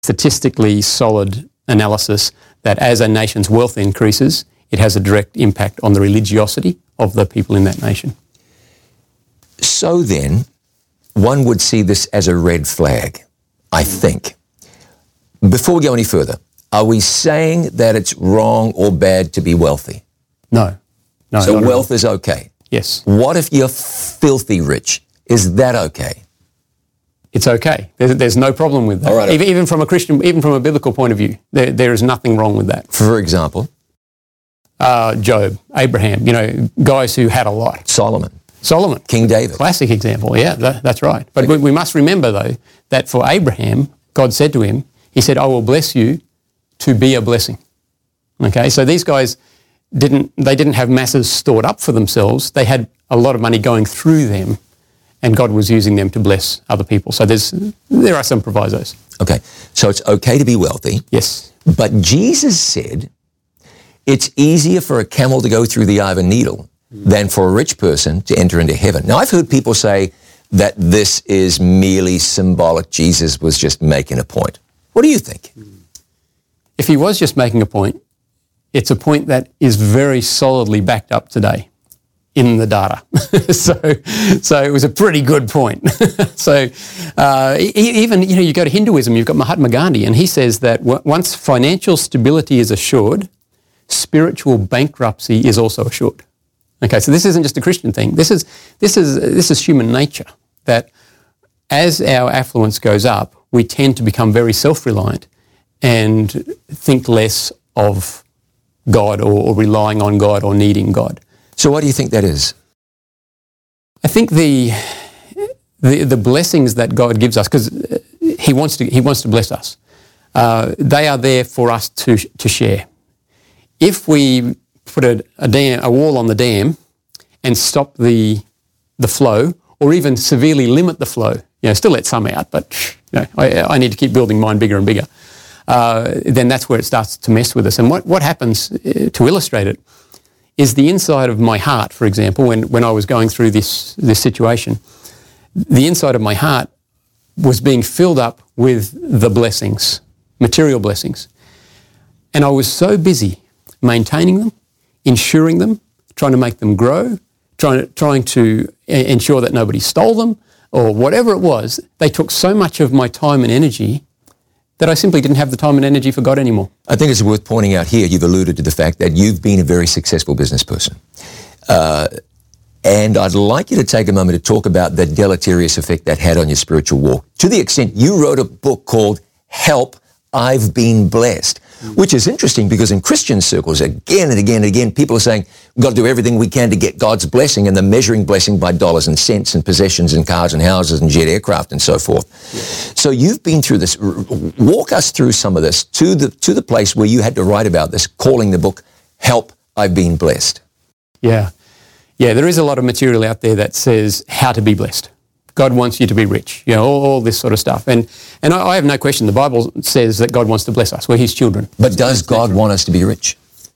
statistically solid analysis that as a nation's wealth increases, it has a direct impact on the religiosity of the people in that nation. So then, one would see this as a red flag, I think. Before we go any further, are we saying that it's wrong or bad to be wealthy? No. So wealth is okay? Yes. What if you're filthy rich? Is that okay? It's okay. There's no problem with that. All right. Even from a Christian, even from a biblical point of view, there is nothing wrong with that. For example? Job, Abraham, guys who had a lot. Solomon. King David. Classic example, yeah, that's right. But we must remember, though, that for Abraham, God said to him, he said, I will bless you to be a blessing. Okay, so these guys didn't have masses stored up for themselves. They had a lot of money going through them, and God was using them to bless other people. So there are some provisos. Okay, so it's okay to be wealthy. Yes. But Jesus said it's easier for a camel to go through the eye of a needle than for a rich person to enter into heaven. Now, I've heard people say that this is merely symbolic. Jesus was just making a point. What do you think? If he was just making a point, it's a point that is very solidly backed up today in the data. so it was a pretty good point. So even, you go to Hinduism, you've got Mahatma Gandhi, and he says that once financial stability is assured, spiritual bankruptcy is also assured. Okay, so this isn't just a Christian thing. This is human nature, that as our affluence goes up, we tend to become very self-reliant and think less of God or relying on God or needing God. So why do you think that is? I think the blessings that God gives us, because He wants to bless us, they are there for us to share. If we put a wall on the dam and stop the flow, or even severely limit the flow, still let some out, but I need to keep building mine bigger and bigger, then that's where it starts to mess with us. And what happens, to illustrate it, is the inside of my heart, for example, when I was going through this situation, the inside of my heart was being filled up with the blessings, material blessings. And I was so busy maintaining them, ensuring them, trying to make them grow, trying to ensure that nobody stole them, or whatever it was. They took so much of my time and energy that I simply didn't have the time and energy for God anymore. I think it's worth pointing out here, you've alluded to the fact that you've been a very successful business person. And I'd like you to take a moment to talk about the deleterious effect that had on your spiritual walk, to the extent you wrote a book called Help, I've Been Blessed, which is interesting because in Christian circles, again and again and again, people are saying, we've got to do everything we can to get God's blessing, and they're measuring blessing by dollars and cents and possessions and cars and houses and jet aircraft and so forth. Yeah. So you've been through this. Walk us through some of this to the place where you had to write about this, calling the book Help, I've Been Blessed. Yeah, there is a lot of material out there that says how to be blessed. God wants you to be rich, all this sort of stuff. And I have no question, the Bible says that God wants to bless us. We're His children. But does God want us to be rich?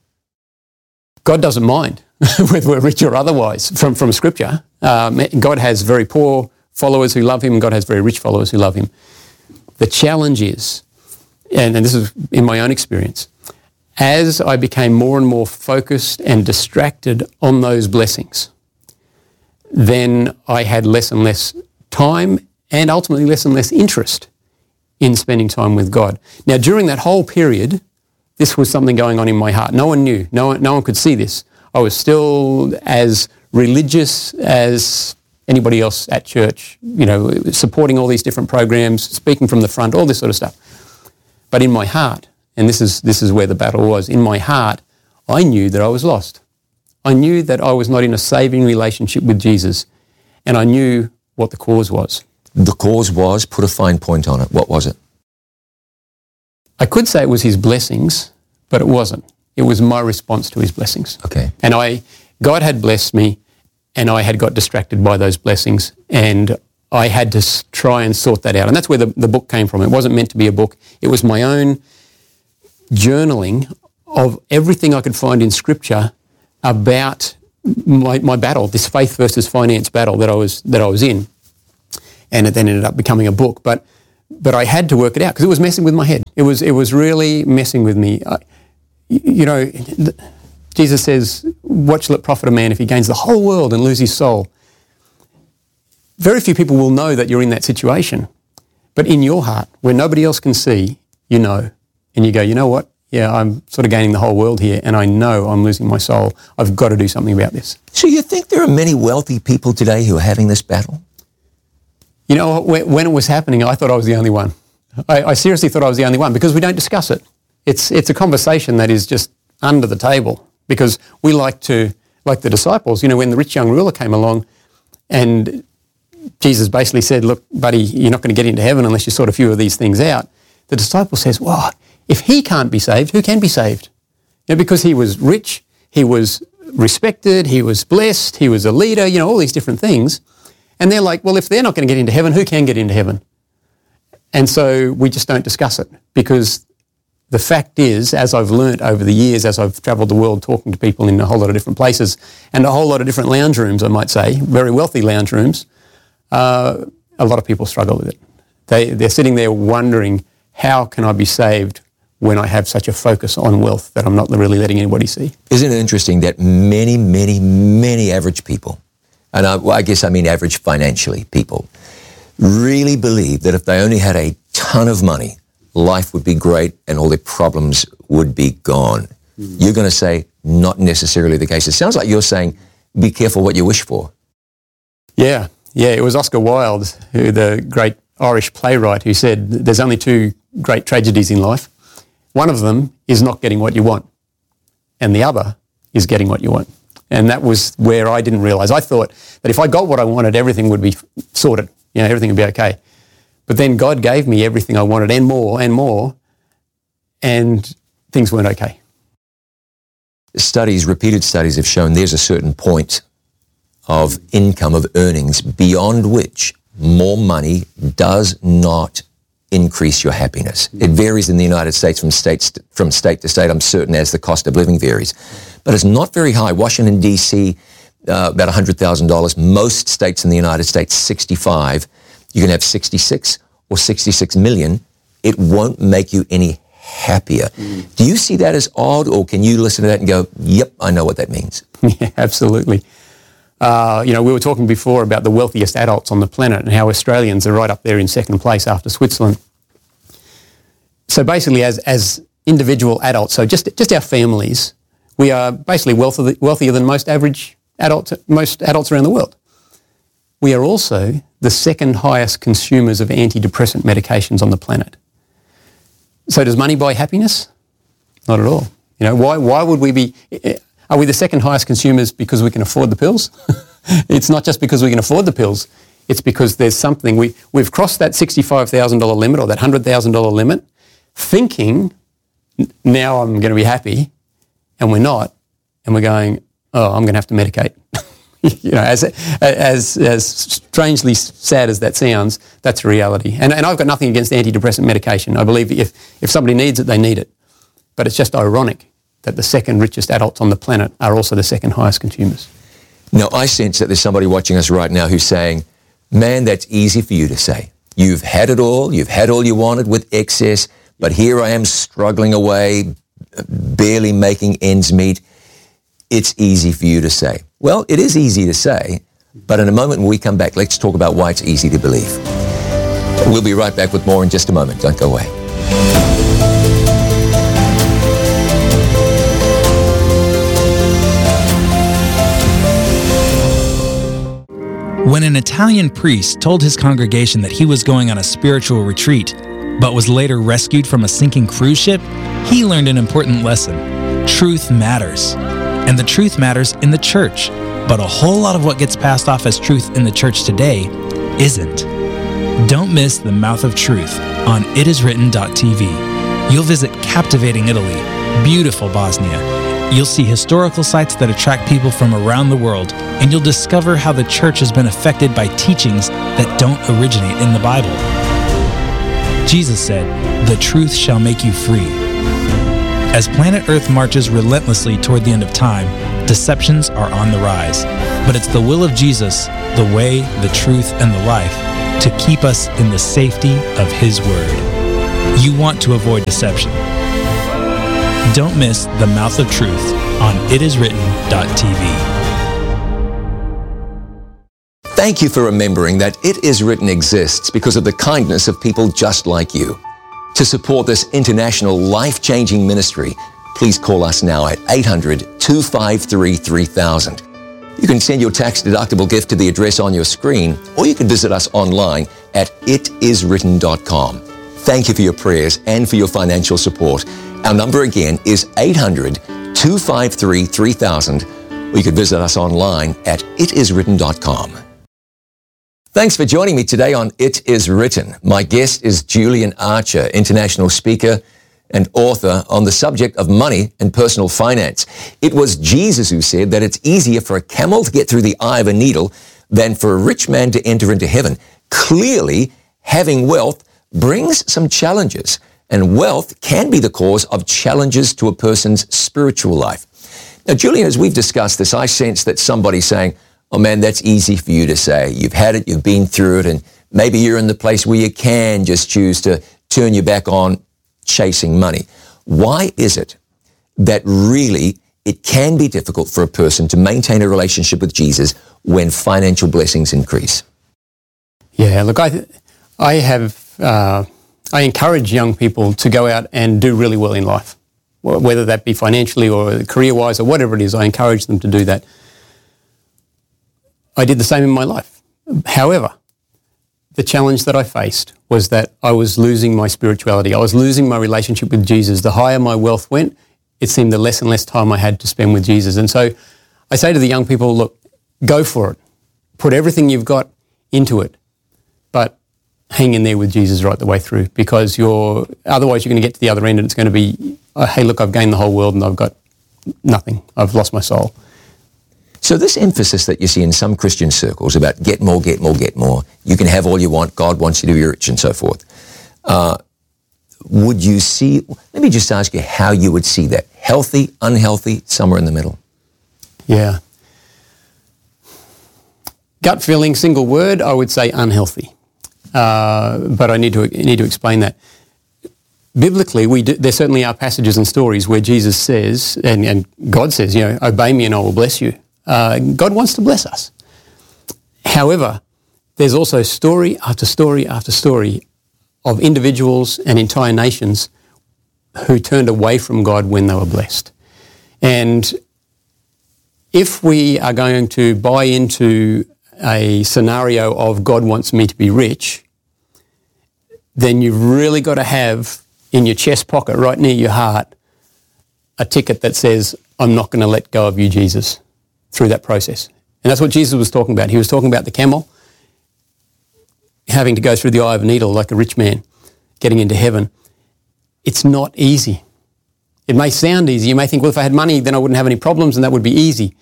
God doesn't mind whether we're rich or otherwise from Scripture. God has very poor followers who love Him, and God has very rich followers who love Him. The challenge is, and this is in my own experience, as I became more and more focused and distracted on those blessings, then I had less and less time and ultimately less and less interest in spending time with God. Now, during that whole period, this was something going on in my heart. No one knew. No one could see this. I was still as religious as anybody else at church, supporting all these different programs, speaking from the front, all this sort of stuff. But in my heart, and this is where the battle was, in my heart, I knew that I was lost. I knew that I was not in a saving relationship with Jesus, and I knew what the cause was. The cause was, put a fine point on it. What was it? I could say it was His blessings, but it wasn't. It was my response to His blessings. Okay. And God had blessed me, and I had got distracted by those blessings, and I had to try and sort that out. And that's where the book came from. It wasn't meant to be a book. It was my own journaling of everything I could find in Scripture about my battle, this faith versus finance battle that I was in, and it then ended up becoming a book. But But I had to work it out because it was messing with my head. It was really messing with me. Jesus says, what shall it profit a man if he gains the whole world and lose his soul? Very few people will know that you're in that situation. But in your heart, where nobody else can see, you know. And you go, you know what? Yeah, I'm sort of gaining the whole world here, and I know I'm losing my soul. I've got to do something about this. So you think there are many wealthy people today who are having this battle? You know, when it was happening, I thought I was the only one. I seriously thought I was the only one because we don't discuss it. It's a conversation that is just under the table because we like the disciples, you know, when the rich young ruler came along and Jesus basically said, look, buddy, you're not going to get into heaven unless you sort a few of these things out. The disciple says, well, if he can't be saved, who can be saved? You know, because he was rich, he was respected, he was blessed, he was a leader, you know, all these different things. And they're like, well, if they're not going to get into heaven, who can get into heaven? And so we just don't discuss it because the fact is, as I've learnt over the years, as I've travelled the world talking to people in a whole lot of different places and a whole lot of different lounge rooms, I might say, very wealthy lounge rooms, a lot of people struggle with it. They're sitting there wondering, how can I be saved when I have such a focus on wealth that I'm not really letting anybody see? Isn't it interesting that many, many, many average people, and I guess I mean average financially people, really believe that if they only had a ton of money, life would be great and all their problems would be gone. You're going to say, not necessarily the case. It sounds like you're saying, be careful what you wish for. Yeah, it was Oscar Wilde, the great Irish playwright, who said there's only two great tragedies in life. One of them is not getting what you want, and the other is getting what you want. And that was where I didn't realise. I thought that if I got what I wanted, everything would be sorted. You know, everything would be okay. But then God gave me everything I wanted and more, and things weren't okay. Repeated studies have shown there's a certain point of income, of earnings, beyond which more money does not increase your happiness. It varies in the United States from state to state, I'm certain, as the cost of living varies. But it's not very high. Washington, D.C., about $100,000. Most states in the United States, 65. You can have 66 or 66 million. It won't make you any happier. Do you see that as odd, or can you listen to that and go, yep, I know what that means? Yeah, absolutely. We were talking before about the wealthiest adults on the planet and how Australians are right up there in second place after Switzerland. So basically, as individual adults, so just our families, we are basically wealthier than most adults around the world. We are also the second highest consumers of antidepressant medications on the planet. So does money buy happiness? Not at all. You know, why would we be? Are we the second highest consumers because we can afford the pills? It's not just because we can afford the pills. It's because there's something. We've crossed that $65,000 limit or that $100,000 limit, thinking now I'm going to be happy, and we're not, and we're going, oh, I'm going to have to medicate. You know, as strangely sad as that sounds, that's a reality. And I've got nothing against antidepressant medication. I believe if somebody needs it, they need it. But it's just ironic that the second richest adults on the planet are also the second highest consumers. Now, I sense that there's somebody watching us right now who's saying, man, that's easy for you to say. You've had it all. You've had all you wanted with excess, but here I am struggling away, barely making ends meet. It's easy for you to say. Well, it is easy to say, but in a moment when we come back, let's talk about why it's easy to believe. We'll be right back with more in just a moment. Don't go away. When an Italian priest told his congregation that he was going on a spiritual retreat, but was later rescued from a sinking cruise ship, he learned an important lesson. Truth matters. And the truth matters in the church. But a whole lot of what gets passed off as truth in the church today isn't. Don't miss The Mouth of Truth on itiswritten.tv. You'll visit captivating Italy, beautiful Bosnia. You'll see historical sites that attract people from around the world, and you'll discover how the church has been affected by teachings that don't originate in the Bible. Jesus said, "The truth shall make you free." As planet Earth marches relentlessly toward the end of time, deceptions are on the rise. But it's the will of Jesus, the way, the truth, and the life, to keep us in the safety of His Word. You want to avoid deception. Don't miss the Mouth of Truth on itiswritten.tv. Thank you for remembering that It Is Written exists because of the kindness of people just like you. To support this international life-changing ministry, please call us now at 800-253-3000. You can send your tax-deductible gift to the address on your screen, or you can visit us online at itiswritten.com. Thank you for your prayers and for your financial support. Our number again is 800-253-3000, or you can visit us online at itiswritten.com. Thanks for joining me today on It Is Written. My guest is Julian Archer, international speaker and author on the subject of money and personal finance. It was Jesus who said that it's easier for a camel to get through the eye of a needle than for a rich man to enter into heaven. Clearly, having wealth brings some challenges, and wealth can be the cause of challenges to a person's spiritual life. Now, Julian, as we've discussed this, I sense that somebody's saying, oh man, that's easy for you to say. You've had it, you've been through it, and maybe you're in the place where you can just choose to turn your back on chasing money. Why is it that really it can be difficult for a person to maintain a relationship with Jesus when financial blessings increase? Yeah, look, I encourage young people to go out and do really well in life, whether that be financially or career-wise or whatever it is. I encourage them to do that. I did the same in my life. However, the challenge that I faced was that I was losing my spirituality. I was losing my relationship with Jesus. The higher my wealth went, it seemed the less and less time I had to spend with Jesus. And so I say to the young people, look, go for it. Put everything you've got into it, but hang in there with Jesus right the way through, because otherwise you're going to get to the other end and it's going to be, hey, look, I've gained the whole world and I've got nothing. I've lost my soul. So this emphasis that you see in some Christian circles about get more, get more, get more, you can have all you want, God wants you to be rich and so forth. Would you see, let me just ask you how you would see that. Healthy, unhealthy, somewhere in the middle? Yeah. Gut feeling, single word, I would say unhealthy. But I need to explain that. Biblically, there certainly are passages and stories where Jesus says, and God says, obey me and I will bless you. God wants to bless us. However, there's also story after story after story of individuals and entire nations who turned away from God when they were blessed. And if we are going to buy into a scenario of God wants me to be rich, then you've really got to have in your chest pocket, right near your heart, a ticket that says, I'm not going to let go of you, Jesus, through that process. And that's what Jesus was talking about. He was talking about the camel having to go through the eye of a needle like a rich man getting into heaven. It's not easy. It may sound easy. You may think, well, if I had money, then I wouldn't have any problems and that would be easy.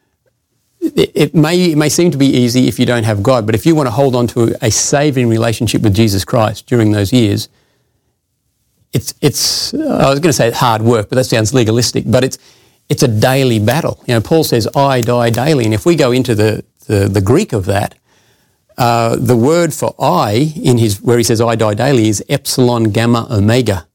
It may seem to be easy if you don't have God, but if you want to hold on to a saving relationship with Jesus Christ during those years, it's I was going to say it's hard work, but that sounds legalistic, but it's a daily battle. Paul says, I die daily. And if we go into the Greek of that, the word for I, where he says I die daily, is epsilon gamma omega,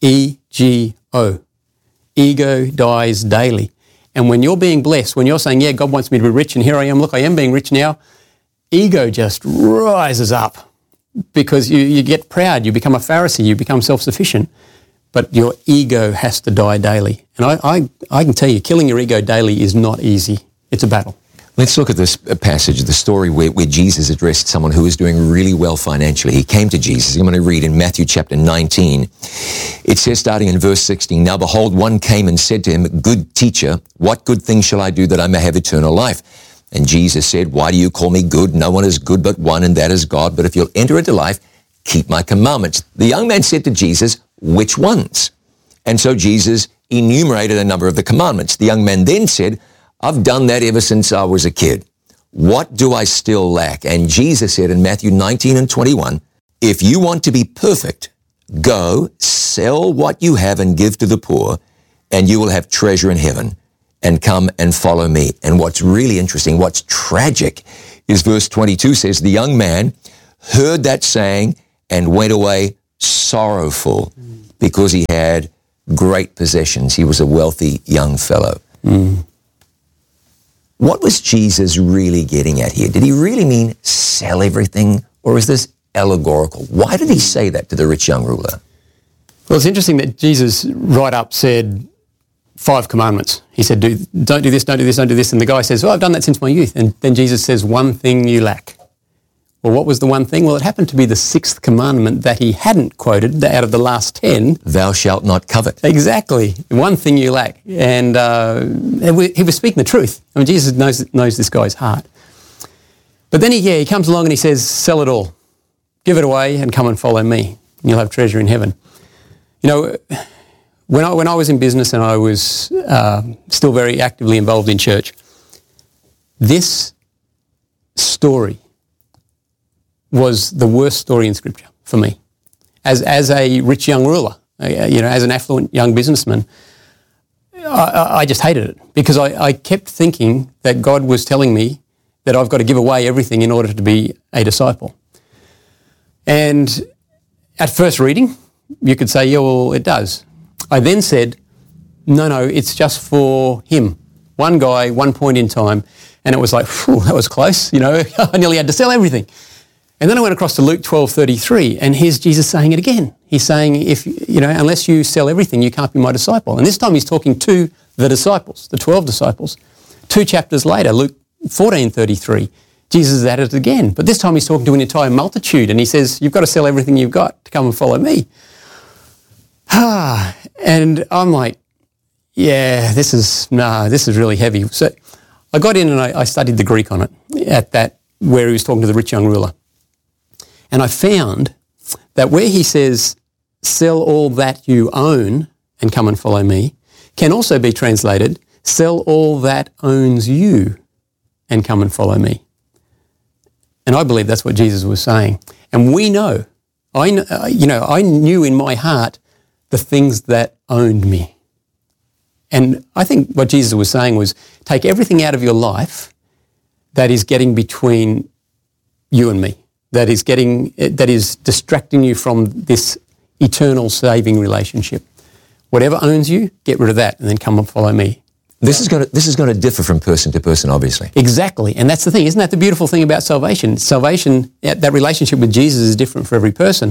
E-G-O. Ego dies daily. And when you're being blessed, when you're saying, yeah, God wants me to be rich, and here I am, look, I am being rich now, ego just rises up because you get proud, you become a Pharisee, you become self-sufficient. But your ego has to die daily. And I can tell you, killing your ego daily is not easy. It's a battle. Let's look at this passage, the story where Jesus addressed someone who was doing really well financially. He came to Jesus. I'm going to read in Matthew chapter 19. It says, starting in verse 16, Now behold, one came and said to him, Good teacher, what good thing shall I do that I may have eternal life? And Jesus said, Why do you call me good? No one is good but one, and that is God. But if you'll enter into life, keep my commandments. The young man said to Jesus, Which ones? And so Jesus enumerated a number of the commandments. The young man then said, I've done that ever since I was a kid. What do I still lack? And Jesus said in Matthew 19 and 21, If you want to be perfect, go, sell what you have and give to the poor, and you will have treasure in heaven. And come and follow me. And what's really interesting, what's tragic, is verse 22 says, The young man heard that saying and went away sorrowful because he had great possessions. He was a wealthy young fellow. What was Jesus really getting at here? Did he really mean sell everything, or is this allegorical? Why did he say that to the rich young ruler? Well, it's interesting that Jesus right up said 5 commandments. He said, don't do this, don't do this, don't do this. And the guy says, I've done that since my youth. And then Jesus says, one thing you lack. Well, what was the one thing? Well, it happened to be the 6th commandment that he hadn't quoted out of the last 10. Thou shalt not covet. Exactly. One thing you lack. And he was speaking the truth. I mean, Jesus knows this guy's heart. But then he comes along and he says, sell it all. Give it away and come and follow me. And you'll have treasure in heaven. You know, when I was in business and I was still very actively involved in church, this story was the worst story in Scripture for me. As a rich young ruler, as an affluent young businessman, I just hated it because I kept thinking that God was telling me that I've got to give away everything in order to be a disciple. And at first reading, you could say, yeah, well, it does. I then said, no, it's just for him. One guy, one point in time. And it was like, phew, that was close. I nearly had to sell everything. And then I went across to Luke 12:33, and here's Jesus saying it again. He's saying, unless you sell everything, you can't be my disciple. And this time he's talking to the disciples, the 12 disciples. 2 chapters later, Luke 14:33, Jesus is at it again. But this time he's talking to an entire multitude, and he says, you've got to sell everything you've got to come and follow me. And I'm like, yeah, this is really heavy. So I got in and I studied the Greek on it at that, where he was talking to the rich young ruler. And I found that where he says, sell all that you own and come and follow me, can also be translated, sell all that owns you and come and follow me. And I believe that's what Jesus was saying. And we know, I knew in my heart the things that owned me. And I think what Jesus was saying was, take everything out of your life that is getting between you and me, that is distracting you from this eternal saving relationship. Whatever owns you, get rid of that and then come and follow me. This is going to differ from person to person, obviously. Exactly. And that's the thing. Isn't that the beautiful thing about salvation? Salvation, that relationship with Jesus is different for every person.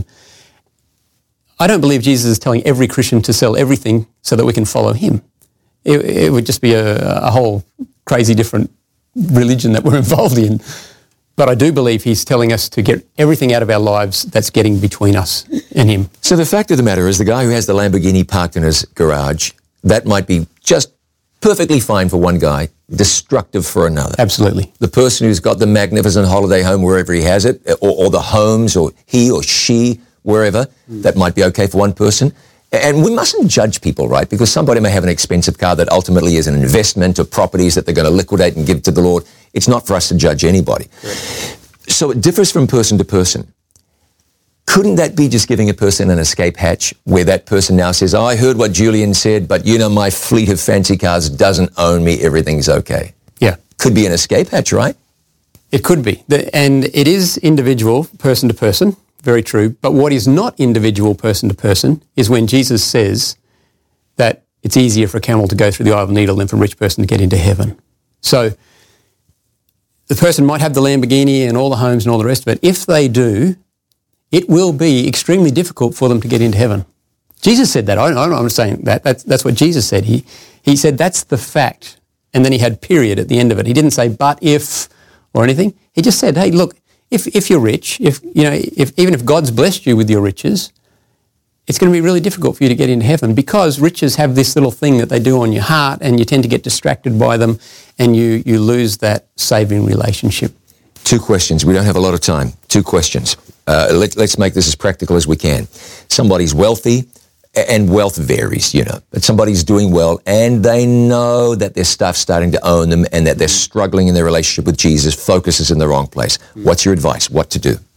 I don't believe Jesus is telling every Christian to sell everything so that we can follow him. It would just be a whole crazy different religion that we're involved in. But I do believe he's telling us to get everything out of our lives that's getting between us and him. So the fact of the matter is, the guy who has the Lamborghini parked in his garage, that might be just perfectly fine for one guy, destructive for another. Absolutely. The person who's got the magnificent holiday home wherever he has it, or the homes, or he or she, wherever, that might be okay for one person. And we mustn't judge people, right? Because somebody may have an expensive car that ultimately is an investment or properties that they're going to liquidate and give to the Lord. It's not for us to judge anybody. Correct. So it differs from person to person. Couldn't that be just giving a person an escape hatch where that person now says, I heard what Julian said, but my fleet of fancy cars doesn't own me, everything's okay. Yeah. Could be an escape hatch, right? It could be. And it is individual, person to person. Very true. But what is not individual person to person is when Jesus says that it's easier for a camel to go through the eye of a needle than for a rich person to get into heaven. So the person might have the Lamborghini and all the homes and all the rest of it. If they do, it will be extremely difficult for them to get into heaven. Jesus said that. I'm saying that. That's what Jesus said. He said that's the fact. And then he had period at the end of it. He didn't say but if or anything. He just said, hey, look, if you're rich, even if God's blessed you with your riches, it's going to be really difficult for you to get into heaven because riches have this little thing that they do on your heart and you tend to get distracted by them and you lose that saving relationship. 2 questions. We don't have a lot of time. 2 questions. Let's make this as practical as we can. Somebody's wealthy, and wealth varies, but somebody's doing well and they know that their stuff's starting to own them and that they're struggling in their relationship with Jesus, focus is in the wrong place. What's your advice? What to do?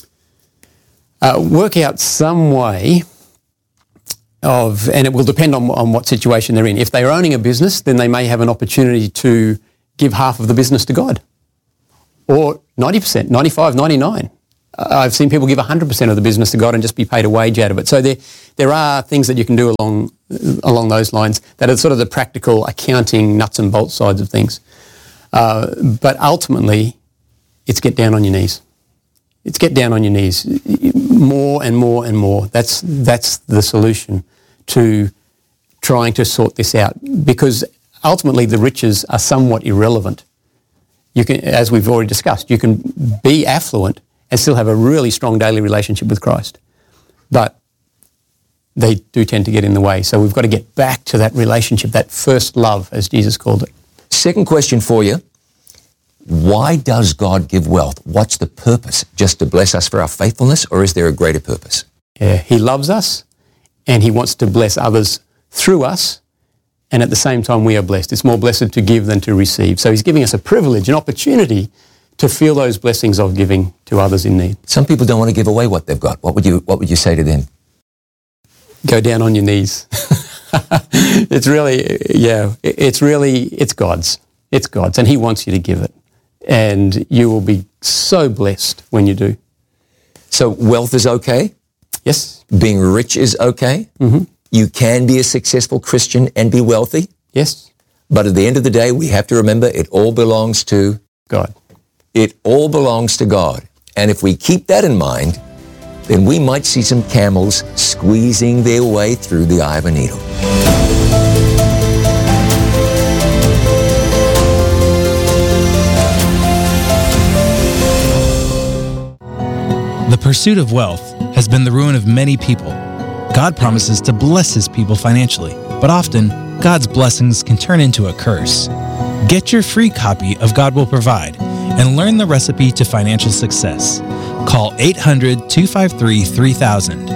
Work out some way and it will depend on what situation they're in. If they're owning a business, then they may have an opportunity to give half of the business to God. Or 90%, 95, 99. I've seen people give 100% of the business to God and just be paid a wage out of it. So there are things that you can do along those lines that are sort of the practical accounting nuts and bolts sides of things. But ultimately, it's get down on your knees. It's get down on your knees more and more and more. That's the solution to trying to sort this out, because ultimately the riches are somewhat irrelevant. You can, as we've already discussed, you can be affluent and still have a really strong daily relationship with Christ. But they do tend to get in the way. So we've got to get back to that relationship, that first love, as Jesus called it. Second question for you. Why does God give wealth? What's the purpose? Just to bless us for our faithfulness, or is there a greater purpose? Yeah, he loves us and he wants to bless others through us, and at the same time we are blessed. It's more blessed to give than to receive. So he's giving us a privilege, an opportunity to feel those blessings of giving to others in need. Some people don't want to give away what they've got. What would you say to them? Go down on your knees. It's God's. It's God's, and he wants you to give it. And you will be so blessed when you do. So wealth is okay? Yes. Being rich is okay? Mm-hmm. You can be a successful Christian and be wealthy? Yes. But at the end of the day, we have to remember it all belongs to God. It all belongs to God. And if we keep that in mind, then we might see some camels squeezing their way through the eye of a needle. The pursuit of wealth has been the ruin of many people. God promises to bless his people financially, but often God's blessings can turn into a curse. Get your free copy of God Will Provide and learn the recipe to financial success. Call 800-253-3000,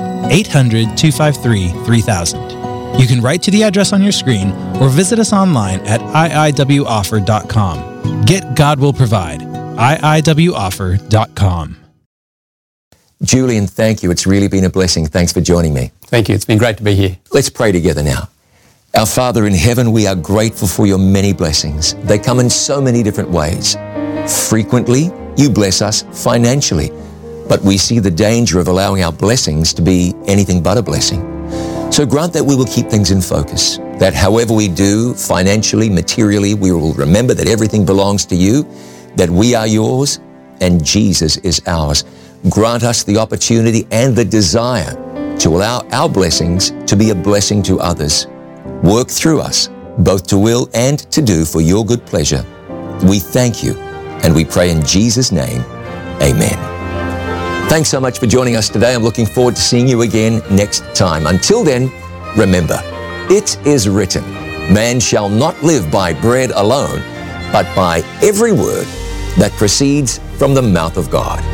800-253-3000. You can write to the address on your screen or visit us online at iiwoffer.com. Get God Will Provide, iiwoffer.com. Julian, thank you. It's really been a blessing. Thanks for joining me. Thank you. It's been great to be here. Let's pray together now. Our Father in heaven, we are grateful for your many blessings. They come in so many different ways. Frequently, you bless us financially, but we see the danger of allowing our blessings to be anything but a blessing. So grant that we will keep things in focus, that however we do, financially, materially, we will remember that everything belongs to you, that we are yours, and Jesus is ours. Grant us the opportunity and the desire to allow our blessings to be a blessing to others. Work through us, both to will and to do for your good pleasure. We thank you, and we pray in Jesus' name, amen. Thanks so much for joining us today. I'm looking forward to seeing you again next time. Until then, remember, it is written, man shall not live by bread alone, but by every word that proceeds from the mouth of God.